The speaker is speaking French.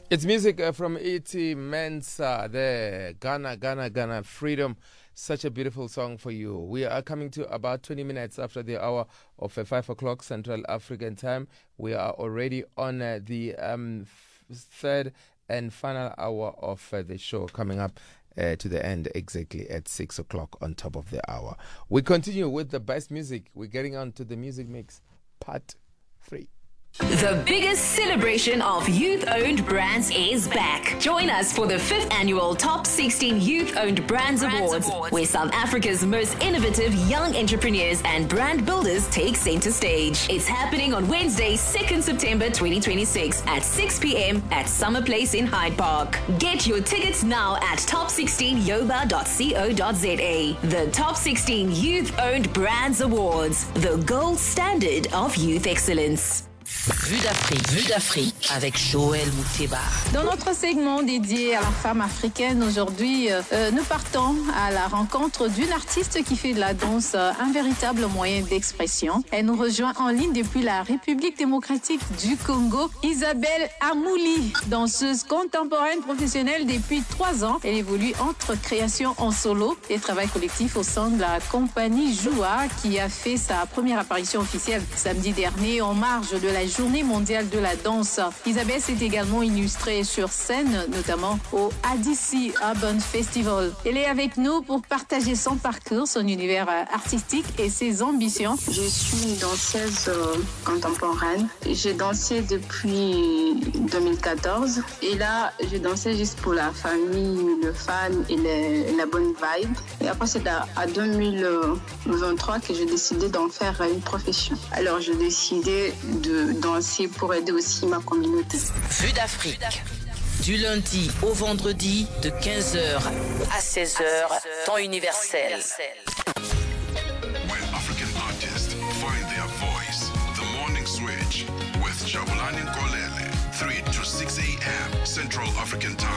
It's music from E.T. Mensah there. Ghana, Freedom. Such a beautiful song for you. We are coming to about 20 minutes after the hour of 5 o'clock Central African time. We are already on the third and final hour of the show, coming up to the end exactly at 6 o'clock on top of the hour. We continue with the best music. We're getting on to the music mix part 3. The biggest celebration of youth-owned brands is back. Join us for the 5th annual Top 16 Youth-Owned Brands Awards, where South Africa's most innovative young entrepreneurs and brand builders take center stage. It's happening on Wednesday, 2nd September 2026 at 6 p.m. at Summer Place in Hyde Park. Get your tickets now at top16yoba.co.za. The Top 16 Youth-Owned Brands Awards, the gold standard of youth excellence. Vue d'Afrique avec Joël Mouteba. Dans notre segment dédié à la femme africaine, aujourd'hui, nous partons à la rencontre d'une artiste qui fait de la danse un véritable moyen d'expression. Elle nous rejoint en ligne depuis la République démocratique du Congo, Isabelle Amouli, danseuse contemporaine professionnelle depuis 3 ans. Elle évolue entre création en solo et travail collectif au sein de la compagnie Joua, qui a fait sa première apparition officielle samedi dernier en marge de la Journée mondiale de la danse. Isabelle s'est également illustrée sur scène, notamment au ADC Urban Festival. Elle est avec nous pour partager son parcours, son univers artistique et ses ambitions. Je suis une danseuse contemporaine. J'ai dansé depuis 2014 et là, je dansais juste pour la famille, le fan et la bonne vibe. Et après, c'est à 2023 que j'ai décidé d'en faire une profession. Alors, j'ai décidé de danser pour aider aussi ma communauté. Vue d'Afrique. Du lundi au vendredi de 15h à 16h, temps universel. Where African artists find their voice. The Morning Switch with Jabulani Nkolele, 3 to 6 a.m. Central African Time.